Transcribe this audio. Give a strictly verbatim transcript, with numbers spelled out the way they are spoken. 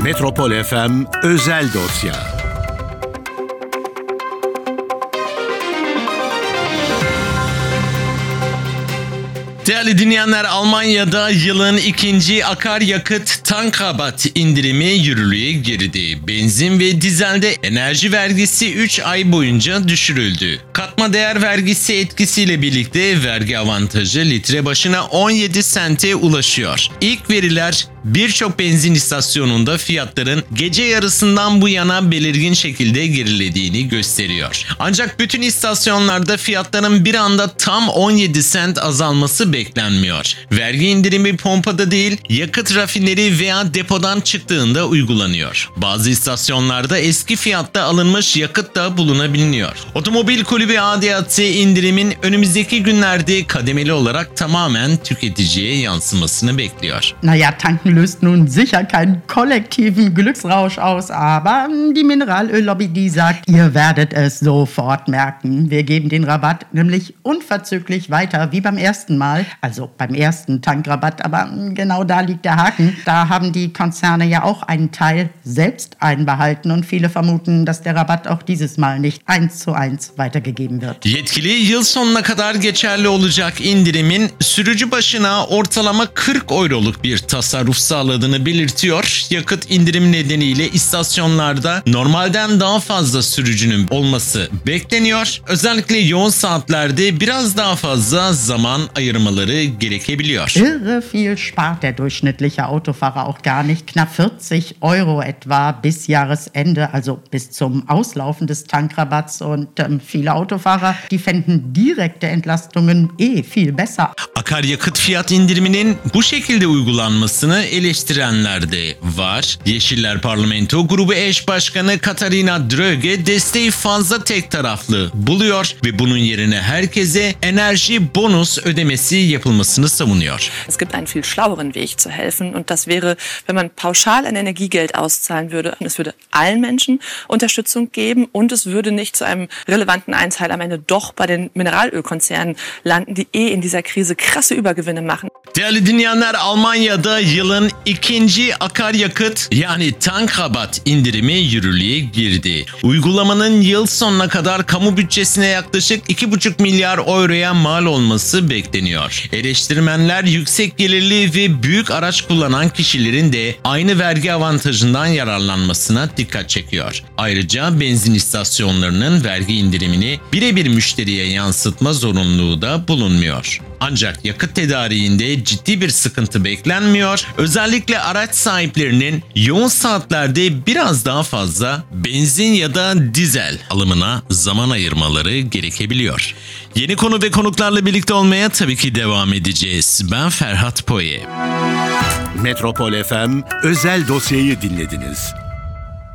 Metropol F M Özel Dosya. Değerli dinleyenler, Almanya'da yılın ikinci akaryakıt tankrabat indirimi yürürlüğe girdi. Benzin ve dizelde enerji vergisi üç ay boyunca düşürüldü. Katma değer vergisi etkisiyle birlikte vergi avantajı litre başına on yedi sente ulaşıyor. İlk veriler birçok benzin istasyonunda fiyatların gece yarısından bu yana belirgin şekilde gerilediğini gösteriyor. Ancak bütün istasyonlarda fiyatların bir anda tam on yedi sent azalması beklenmiyor. Vergi indirimi pompada değil, yakıt rafineri veya depodan çıktığında uygulanıyor. Bazı istasyonlarda eski fiyatta alınmış yakıt da bulunabiliyor. Otomobil Kulübü A D A T indirimin önümüzdeki günlerde kademeli olarak tamamen tüketiciye yansımasını bekliyor. Naja, tanken löst nun sicher keinen kollektiven Glücksrausch aus, aber die Mineralöllobby, die sagt, ihr werdet es sofort merken. Wir geben den Rabatt nämlich unverzüglich weiter, wie beim ersten Mal, also beim ersten Tankrabatt, aber genau da liegt der Haken. Da haben die Konzerne ja auch einen Teil selbst einbehalten und viele vermuten, dass der Rabatt auch dieses Mal nicht eins zu eins weitergegeben wird. Yetkili yıl sonuna kadar geçerli olacak indirimin sürücü başına ortalama kırk euroluk bir tasarruf sağladığını belirtiyor. Yakıt indirimi nedeniyle istasyonlarda normalden daha fazla sürücünün olması bekleniyor. Özellikle yoğun saatlerde biraz daha fazla zaman ayırmaları gerekebiliyor. Irre viel spart der durchschnittliche Autofahrer auch gar nicht. Knapp vierzig Euro etwa bis Jahresende, also bis zum Auslaufen des Tankrabatts. Und ähm, viele Autofahrer, die fänden direkte Entlastungen eh viel besser. Akaryakıt fiyat indiriminin bu şekilde uygulanmasını eleştirenler de var. Yeşiller Parlamento Grubu eş başkanı Katharina Dröge desteği fazla tek taraflı buluyor ve bunun yerine herkese enerji bonus ödemesi yapılmasını savunuyor. Es gibt einen viel schlaueren Weg zu helfen und das wäre, wenn man pauschal ein Energiegeld auszahlen würde. Es würde allen Menschen Unterstützung geben und es würde nicht zu einem relevanten Einteil am Ende doch bei den Mineralölkonzernen landen, die eh in dieser Krise krasse Übergewinne machen. Değerli dinleyenler, Almanya'da yılın ikinci akaryakıt yani tankrabat indirimi yürürlüğe girdi. Uygulamanın yıl sonuna kadar kamu bütçesine yaklaşık iki buçuk milyar euroya mal olması bekleniyor. Eleştirmenler yüksek gelirli ve büyük araç kullanan kişilerin de aynı vergi avantajından yararlanmasına dikkat çekiyor. Ayrıca benzin istasyonlarının vergi indirimini birebir müşteriye yansıtma zorunluluğu da bulunmuyor. Ancak yakıt tedariğinde ciddi bir sıkıntı beklenmiyor. Özellikle araç sahiplerinin yoğun saatlerde biraz daha fazla benzin ya da dizel alımına zaman ayırmaları gerekebiliyor. Yeni konu ve konuklarla birlikte olmaya tabii ki devam edeceğiz. Ben Ferhat Poye. Metropol F M Özel Dosya'yı dinlediniz.